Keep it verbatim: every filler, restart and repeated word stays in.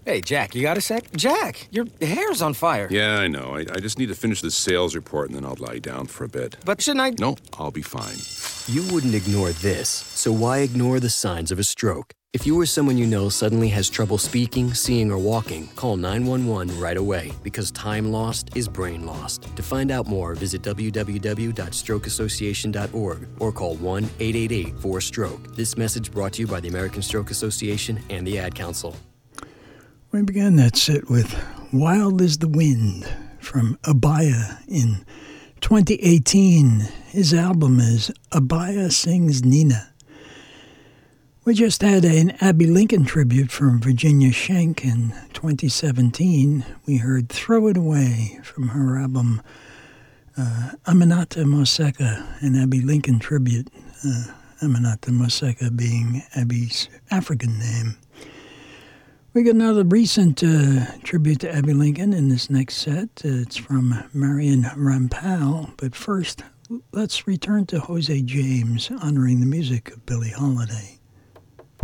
Hey, Jack, you got a sec? Jack, your hair's on fire. Yeah, I know. I, I just need to finish this sales report and then I'll lie down for a bit. But shouldn't I? No, I'll be fine. You wouldn't ignore this, so why ignore the signs of a stroke? If you or someone you know suddenly has trouble speaking, seeing, or walking, call nine one one right away, because time lost is brain lost. To find out more, visit w w w dot stroke association dot org or call one eight eight eight four stroke. This message brought to you by the American Stroke Association and the Ad Council. We began that set with Wild as the Wind from Abaya in twenty eighteen. His album is Abaya Sings Nina. We just had an Abby Lincoln tribute from Virginia Schenck in twenty seventeen. We heard Throw It Away from her album uh, Aminata Moseka, an Abby Lincoln tribute. Uh, Aminata Moseka being Abby's African name. We got another recent uh, tribute to Abby Lincoln in this next set. Uh, it's from Marion Rampal. But first, let's return to Jose James, honoring the music of Billie Holiday.